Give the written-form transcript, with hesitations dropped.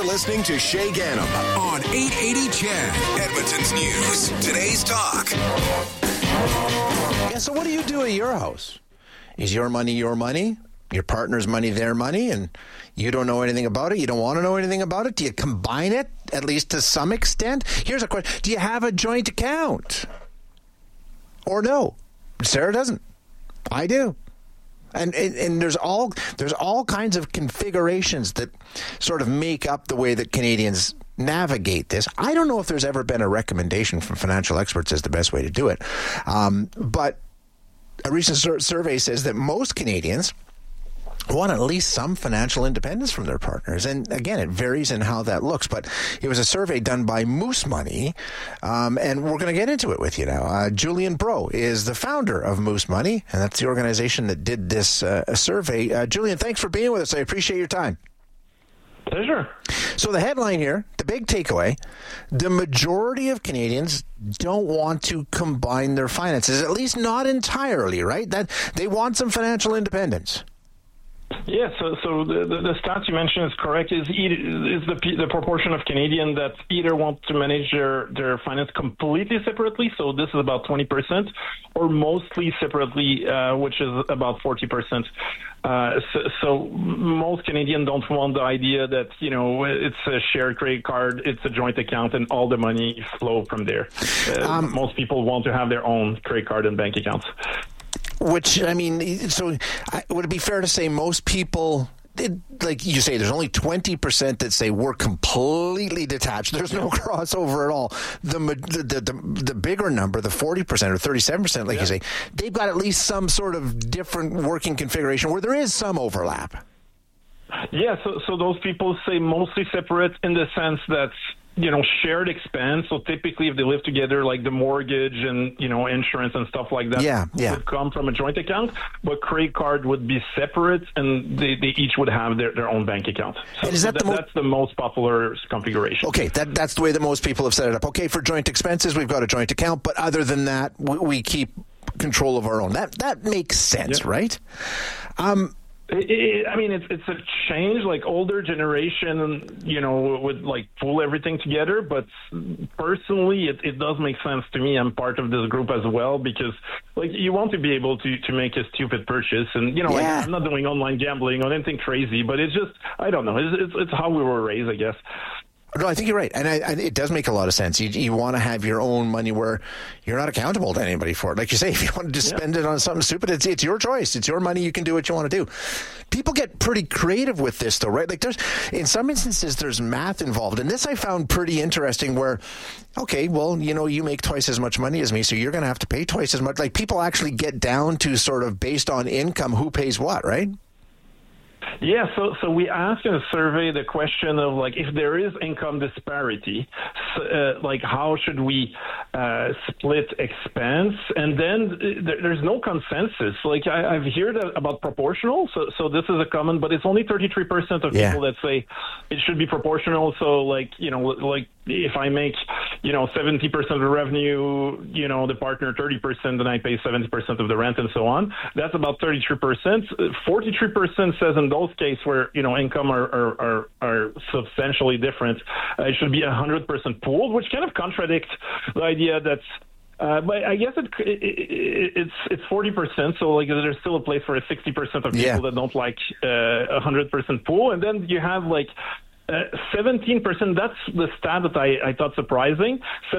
listening to Shay Gannam on 880 CHED, Edmonton's News. Today's Talk. Yeah, so what do you do at your house? Is your money your money? Your partner's money their money? And you don't know anything about it? You don't want to know anything about it? Do you combine it, at least to some extent? Here's a question. Do you have a joint account? Or no? Sarah doesn't. I do. And there's all kinds of configurations that sort of make up the way that Canadians navigate this. I don't know if there's ever been a recommendation from financial experts as the best way to do it. But a recent survey says that most Canadians want at least some financial independence from their partners. And again, it varies in how that looks. But it was a survey done by Moose Money, and we're going to get into it with you now. Julian Bro is the founder of Moose Money, and that's the organization that did this survey. Julian, thanks for being with us. I appreciate your time. Pleasure. So the headline here, the big takeaway, the majority of Canadians don't want to combine their finances, at least not entirely, right? That they want some financial independence. Yeah, so the stats you mentioned is correct. Is the proportion of Canadians that either want to manage their finance completely separately, so this is about 20%, or mostly separately, which is about 40%. So most Canadians don't want the idea that, it's a shared credit card, it's a joint account, and all the money flow from there. Most people want to have their own credit card and bank accounts. Which, I mean, so would it be fair to say most people, like you say, there's only 20% that say we're completely detached. There's no crossover at all. The bigger number, the 40% or 37%, like you say, they've got at least some sort of different working configuration where there is some overlap. Yeah, so those people say mostly separate in the sense that, shared expense. So typically if they live together, like the mortgage and, insurance and stuff like that would come from a joint account, but credit card would be separate and they each would have their own bank account. So and is that's the most popular configuration. Okay, that's the way that most people have set it up. Okay, for joint expenses, we've got a joint account, but other than that, we keep control of our own. That makes sense, right? It's a change. Like older generation, would like pull everything together. But personally, it does make sense to me. I'm part of this group as well because, like, you want to be able to make a stupid purchase, and like, I'm not doing online gambling or anything crazy, but it's just I don't know. It's how we were raised, I guess. No, I think you're right. And it does make a lot of sense. You want to have your own money where you're not accountable to anybody for it. Like you say, if you want to spend it on something stupid, it's your choice. It's your money. You can do what you want to do. People get pretty creative with this, though, right? Like in some instances, there's math involved. And this I found pretty interesting where, okay, well, you make twice as much money as me, so you're going to have to pay twice as much. Like people actually get down to sort of based on income, who pays what, right? Yeah, so we asked in a survey the question of, like, if there is income disparity, like how should we split expense? And then there's no consensus. Like I've heard about proportional, so this is a common, but it's only 33% of people that say it should be proportional. So like if I make 70% of the revenue, the partner 30%, then I pay 70% of the rent and so on. That's about 33%. 43% says in those cases where income are substantially different, it should be 100% pooled, which kind of contradicts the idea that. But I guess it's 40%. So like there's still a place for a 60% of people that don't like 100% pool, and then you have like 17%. That's the stat that I thought surprising.